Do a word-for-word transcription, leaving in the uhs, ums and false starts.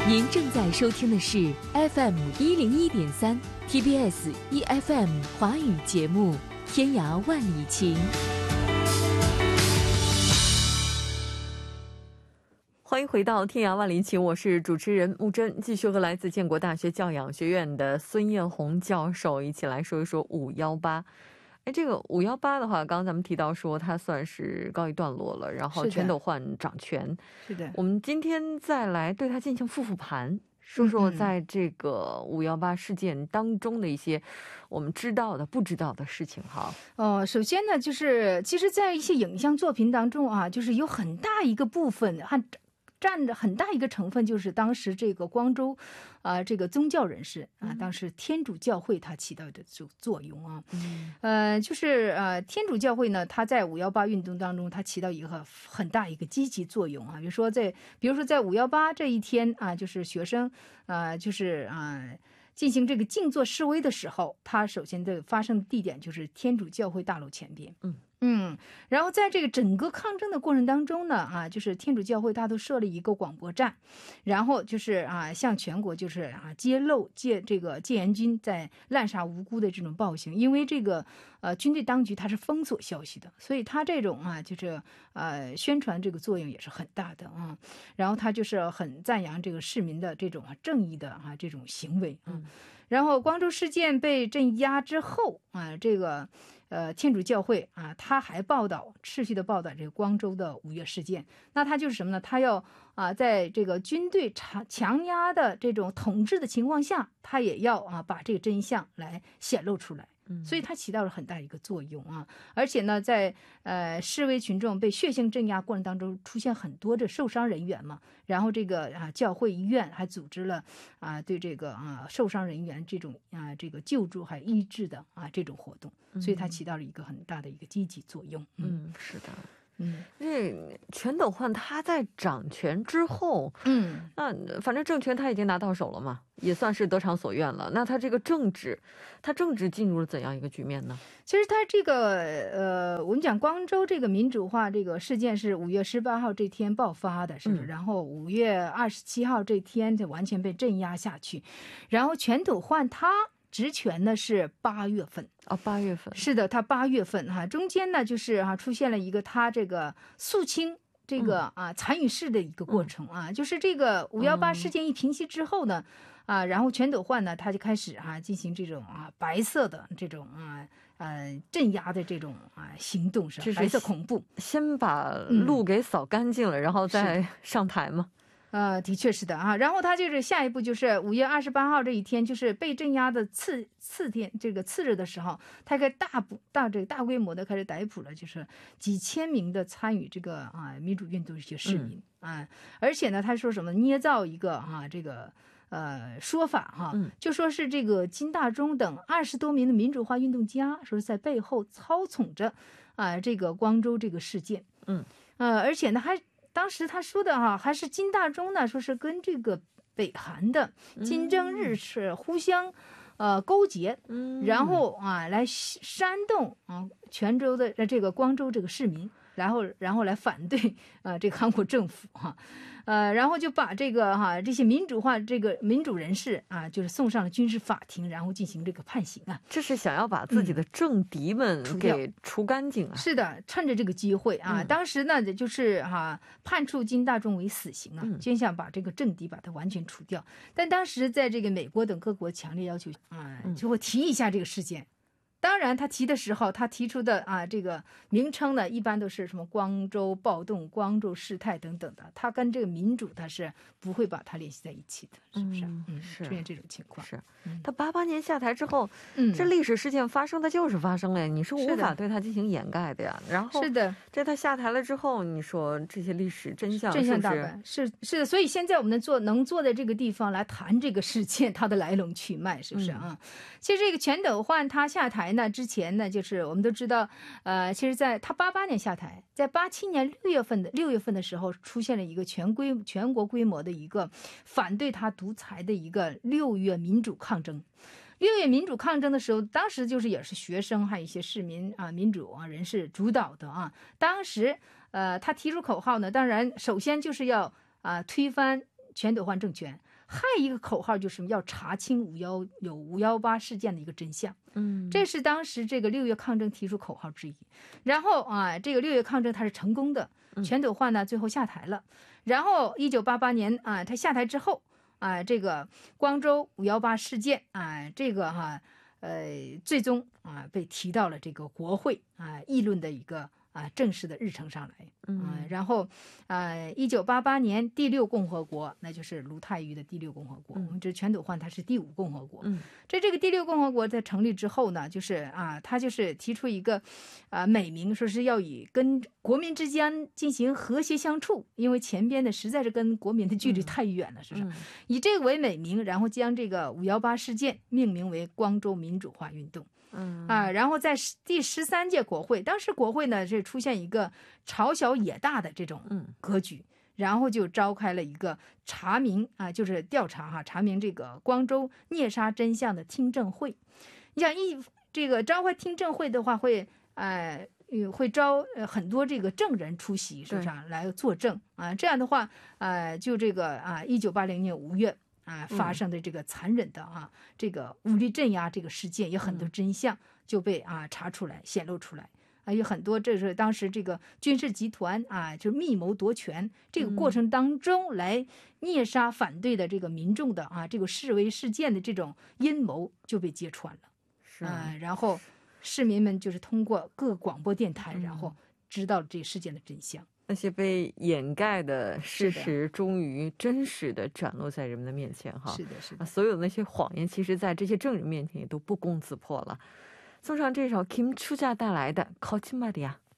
您正在收听的是 F M 一零一点三 T B S E F M 华语节目《天涯万里情》。欢迎回到《天涯万里情》，我是主持人木真，继续和来自建国大学教养学院的孙艳红教授一起来说一说五幺八。哎，这个五幺八的话，刚刚咱们提到说它算是告一段落了，然后全斗焕掌权。 是的， 我们今天再来对它进行复复盘，说说在这个五幺八事件当中的一些我们知道的、不知道的事情哈。 哦，首先呢，就是其实，在一些影像作品当中啊，就是有很大一个部分还占着很大一个成分，就是当时这个光州，啊、呃，这个宗教人士啊，当时天主教会它起到的作作用啊，嗯、呃，就是呃，天主教会呢，它在五幺八运动当中，它起到一个很大一个积极作用啊。比如说在，比如说在五幺八这一天啊，就是学生啊、呃，就是啊。呃进行这个静坐示威的时候，它首先的发生地点就是天主教会大楼前边。嗯嗯，然后在这个整个抗争的过程当中呢，啊，就是天主教会它都设了一个广播站，然后就是啊，向全国就是啊揭露戒这个戒严军在滥杀无辜的这种暴行，因为这个呃军队当局它是封锁消息的，所以它这种啊就是呃宣传这个作用也是很大的啊。然后他就是很赞扬这个市民的这种啊正义的啊这种行为啊。然后光州事件被镇压之后啊，这个呃天主教会啊，他还报道持续的报道这个光州的五月事件。那他就是什么呢？他要啊在这个军队强强压的这种统治的情况下，他也要啊把这个真相来显露出来。所以它起到了很大一个作用啊，而且呢，在呃示威群众被血腥镇压过程当中，出现很多的受伤人员嘛，然后这个啊教会医院还组织了啊对这个啊受伤人员这种啊这个救助还医治的啊这种活动，所以它起到了一个很大的一个积极作用。 嗯，嗯是的。嗯，这全斗焕他在掌权之后，嗯，那反正政权他已经拿到手了嘛，也算是得偿所愿了。那他这个政治，他政治进入了怎样一个局面呢？ 其实他这个呃，我们讲光州这个民主化这个事件是五月十八号这天爆发的，是不是？嗯、然后五月二十七号这天就完全被镇压下去，然后全斗焕他职权呢是八月份哦，八月份是的，他八月份哈，中间呢就是哈、啊、出现了一个他这个肃清这个、嗯、啊参与式的一个过程啊，嗯、就是这个五幺八事件一平息之后呢，嗯、啊，然后全斗焕呢他就开始哈、啊、进行这种啊白色的这种啊呃镇压的这种啊行动，是白色恐怖， 先把路给扫干净了，嗯、然后再上台嘛。 呃，的确是的啊，然后他就是下一步就是五月二十八号这一天，就是被镇压的次次天这个次日的时候，他开始大捕大这个大规模的开始逮捕了，就是几千名的参与这个啊民主运动的一些市民、嗯、啊，而且呢，他说什么捏造一个哈、啊、这个呃说法哈、啊嗯，就说是这个金大中等二十多名的民主化运动家，说是在背后操纵着啊这个光州这个事件，嗯呃，而且呢还。当时他说的哈、啊，还是金大中呢，说是跟这个北韩的金正日是互相呃勾结，嗯，然后啊来煽动啊泉州的这个光州这个市民，然后然后来反对啊、呃、这个韩国政府哈、啊，呃，然后就把这个哈、啊、这些民主化这个民主人士啊，就是送上了军事法庭，然后进行这个判刑啊。 这是想要把自己的政敌们给除干净啊。 嗯、是的，趁着这个机会啊，嗯、当时呢就是哈、啊、判处金大中为死刑啊，就想把这个政敌把它完全除掉。但当时在这个美国等各国强烈要求啊，就会提一下这个事件。当然他提的时候他提出的啊这个名称呢一般都是什么光州暴动、光州事态等等的，他跟这个民主他是不会把它联系在一起的，是不是？嗯，嗯是出现这种情况。 是他八八年下台之后，嗯，这历史事件发生的就是发生了，你是无法对他进行掩盖的呀。然后是的， 这他下台了之后，你说这些历史真相真相大白，是是的，所以现在我们能做能坐在这个地方来谈这个事件它的来龙去脉，是不是啊？嗯、其实这个全斗焕他下台呢之前呢，就是我们都知道，呃，其实在他八八年下台，在八七年六月份的六月份的时候，出现了一个全规全国规模的一个反对他独裁的一个六月民主抗争。六月民主抗争的时候，当时就是也是学生还有一些市民啊、民主啊人士主导的啊。当时呃，他提出口号呢，当然首先就是要啊、推翻全斗焕政权。 还有一个口号就是要查清五幺有五幺八事件的一个真相。 嗯， 这是当时这个六月抗争提出口号之一。然后啊，这个六月抗争它是成功的，全斗焕呢最后下台了。然后一九八八年啊，他下台之后啊，这个光州五幺八事件啊，这个哈、啊、呃最终啊被提到了这个国会啊议论的一个啊正式的日程上来。嗯，然后，呃，一九八八年第六共和国，那就是卢泰愚的第六共和国。我们这全斗焕他是第五共和国。 嗯， 这这个第六共和国在成立之后呢，就是啊，他就是提出一个啊美名，说是要以跟国民之间进行和谐相处，因为前边的实在是跟国民的距离太远了，是不是？以这个为美名，然后将这个五幺八事件命名为光州民主化运动。 嗯啊，然后在第十三届国会，当时国会呢是出现一个朝小野大的这种格局，嗯、然后就召开了一个查明啊，就是调查哈，查明这个光州虐杀真相的听证会。你想一这个召开听证会的话会，呃，会招呃很多这个证人出席，是不是、啊、来作证啊？这样的话，呃，就这个啊，一九八零年五月。啊，发生的这个残忍的啊，嗯、这个武力镇压这个事件，有很多真相就被啊查出来、显露出来，啊，有很多这是当时这个军事集团啊，就密谋夺权这个过程当中来虐杀反对的这个民众的啊，这个示威事件的这种阴谋就被揭穿了， 是啊，然后市民们就是通过各广播电台，然后知道了这事件的真相。 那些被掩盖的事实终于真实的展露在人们的面前哈， 是的，是的， 所有那些谎言其实在这些证人面前也都不攻自破了。送上这首 Kim Chuja 带来的《거짓말이야》。